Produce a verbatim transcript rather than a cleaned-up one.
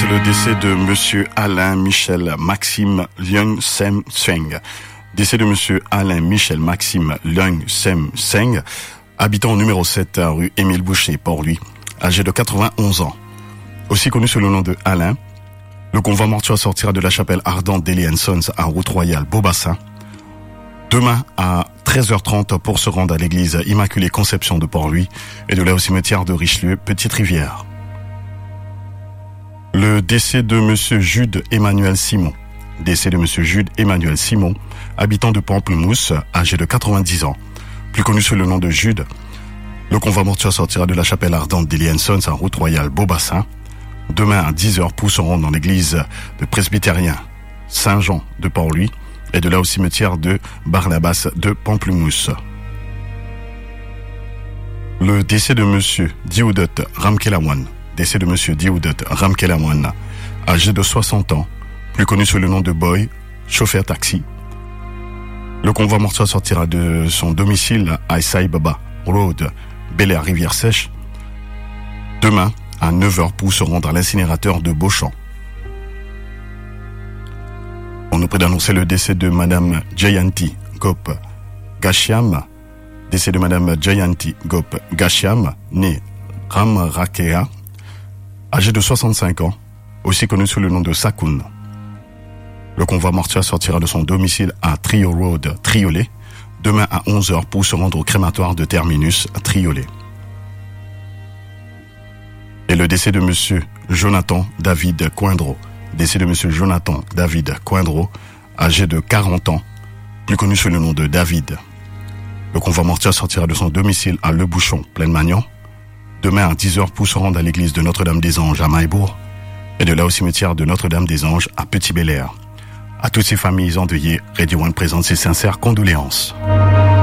c'est le décès de Monsieur Alain Michel Maxime Leung Sem Seng. Décès de Monsieur Alain Michel Maxime Leung Sem Seng, habitant au numéro sept, rue Émile Boucher, Port-Louis, âgé de quatre-vingt-onze ans. Aussi connu sous le nom de Alain, le convoi mortuaire sortira de la chapelle ardente d'Eli and Sons à Route Royale Beaubassin demain à treize heures trente pour se rendre à l'église Immaculée Conception de Port-Louis et de là au cimetière de Richelieu, Petite-Rivière. Le décès de Monsieur Jude Emmanuel Simon. Décès de Monsieur Jude Emmanuel Simon, habitant de Pamplemousse, âgé de quatre-vingt-dix ans. Plus connu sous le nom de Jude, le convoi mortuaire sortira de la chapelle ardente d'Eli and Sons à Route Royale Beaubassin demain à dix heures pour se rendre dans l'église de presbytérien Saint-Jean de Port-Louis et de là au cimetière de Barnabas de Pamplemousse. Le décès de Monsieur Dioudot Ramkelamoine. Décès de Monsieur Dioudot Ramkelamoine, âgé de soixante ans, plus connu sous le nom de Boy, chauffeur taxi. Le convoi mortuaire sortira de son domicile à Essaï Baba Road, Bel-Air Rivière Sèche, demain à neuf heures pour se rendre à l'incinérateur de Beauchamp. On nous prie d'annoncer le décès de Madame Jayanti Gop Gashiam. Décès de Madame Jayanti Gop Gashiam, née Ramrakea, âgée de soixante-cinq ans, aussi connue sous le nom de Sakoun. Le convoi mortuaire sortira de son domicile à Trio Road, Triolet, demain à onze heures pour se rendre au crématoire de Terminus à Triolet. Et le décès de Monsieur Jonathan David Coindreau. Décès de Monsieur Jonathan David Coindreau, âgé de quarante ans, plus connu sous le nom de David. Le convoi mortuaire sortira de son domicile à Le Bouchon, Plaine-Magnan, demain à dix heures pour se rendre à l'église de Notre-Dame-des-Anges à Maillebourg et de là au cimetière de Notre-Dame-des-Anges à Petit-Bel-Air. À toutes ces familles endeuillées, Radio One présente ses sincères condoléances.